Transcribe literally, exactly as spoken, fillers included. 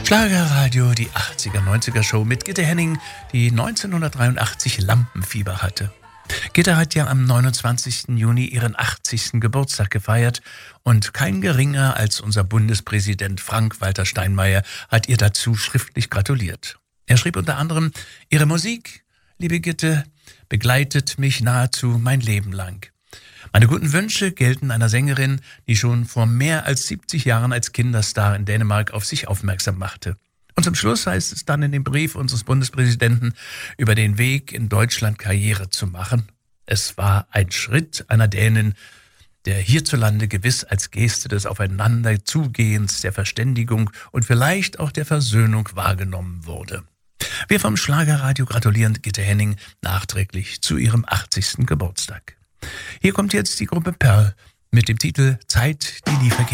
Schlagerradio, die achtziger, neunziger Show mit Gitte Henning, die neunzehnhundertdreiundachtzig Lampenfieber hatte. Gitte hat ja am neunundzwanzigsten Juni ihren achtzigsten Geburtstag gefeiert und kein geringer als unser Bundespräsident Frank-Walter Steinmeier hat ihr dazu schriftlich gratuliert. Er schrieb unter anderem: Ihre Musik, liebe Gitte, begleitet mich nahezu mein Leben lang. Meine guten Wünsche gelten einer Sängerin, die schon vor mehr als siebzig Jahren als Kinderstar in Dänemark auf sich aufmerksam machte. Und zum Schluss heißt es dann in dem Brief unseres Bundespräsidenten, über den Weg in Deutschland Karriere zu machen. Es war ein Schritt einer Dänin, der hierzulande gewiss als Geste des Aufeinanderzugehens, der Verständigung und vielleicht auch der Versöhnung wahrgenommen wurde. Wir vom Schlagerradio gratulieren Gitte Henning nachträglich zu ihrem achtzigsten Geburtstag. Hier kommt jetzt die Gruppe Perl mit dem Titel Zeit, die nie vergeht.